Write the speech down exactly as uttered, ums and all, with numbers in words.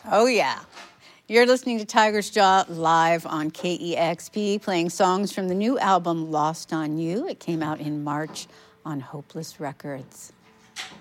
Oh, yeah. You're listening to Tiger's Jaw live on K E X P, playing songs from the new album Lost on You. It came out in March on Hopeless Records.